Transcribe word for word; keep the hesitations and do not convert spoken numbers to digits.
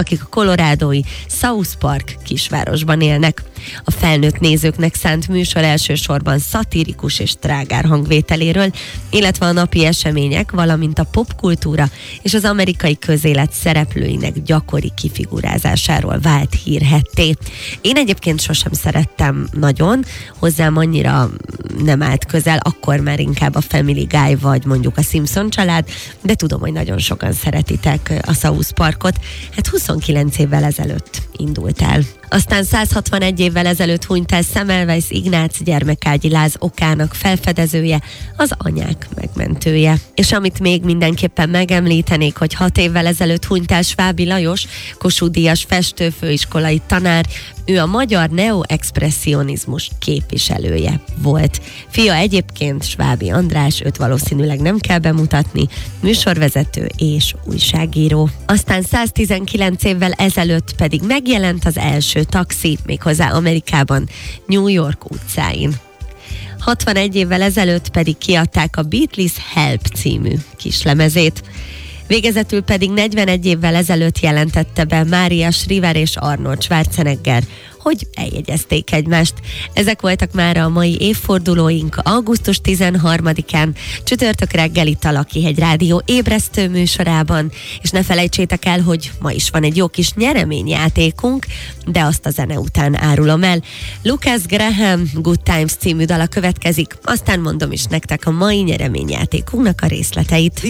akik a colorádói South Park kisvárosban élnek. A felnőtt nézőknek szánt műsor elsősorban szatirikus és trágár hangvételéről, illetve a napi események, valamint a popkultúra és az amerikai közélet szereplőinek gyakori kifigurázásáról vált hírhetté. Én egyébként sosem szerettem nagyon, hozzám annyira nem állt közel, akkor már inkább a Family Guy vagy mondjuk a Simpson család, de tudom, hogy nagyon sokan szeretitek a South Parkot. Hát huszonkilenc évvel ezelőtt indult el. Aztán száz hatvanegy évvel ezelőtt hunyt el Semmelweis Ignác gyermekágyi láz okának felfedezője, az anyák megmentője. És amit még mindenképpen megemlítenék, hogy hat évvel ezelőtt hunyt el Svábi Lajos, Kossuth-díjas festő, főiskolai tanár, ő a magyar neoexpresszionizmus képviselője volt. Fia egyébként Svábi András, őt valószínűleg nem kell bemutatni, műsorvezető és újságíró. Aztán száztizenkilenc évvel ezelőtt pedig megjelent az első taxi, méghozzá Amerikában, New York utcáin. hatvanegy évvel ezelőtt pedig kiadták a Beatles Help című kislemezét. Végezetül pedig negyvenegy évvel ezelőtt jelentette be Mária Shriver és Arnold Schwarzenegger, hogy eljegyezték egymást. Ezek voltak már a mai évfordulóink augusztus tizenharmadikán, csütörtök reggeli Talakihegy Rádió ébresztő műsorában, és ne felejtsétek el, hogy ma is van egy jó kis nyereményjátékunk, de azt a zene után árulom el. Lucas Graham Good Times című dala következik, aztán mondom is nektek a mai nyereményjátékunknak a részleteit.